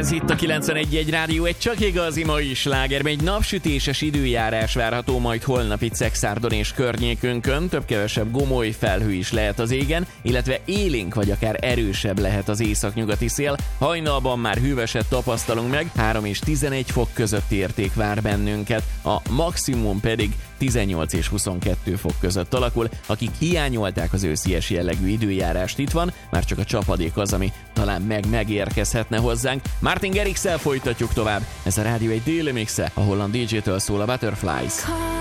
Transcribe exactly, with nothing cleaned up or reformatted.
Ez itt a kilencvenegy egy Rádió, egy csak igazi mai slágerben. Egy napsütéses időjárás várható majd holnap itt Szekszárdon és környékünkön. Több-kevesebb gomoly felhő is lehet az égen, illetve élénk vagy akár erősebb lehet az északnyugati szél. Hajnalban már hűvöset tapasztalunk meg, három és tizenegy fok közötti érték vár bennünket. A maximum pedig tizennyolc és huszonkettő fok között alakul. Akik hiányolták az őszies jellegű időjárást, itt van, már csak a csapadék az, ami talán meg megérkezhetne hozzánk. Martin Garrixsel folytatjuk tovább. Ez a Rádió egy déli mixe, a holland dé dzsé-től szól a Butterflies.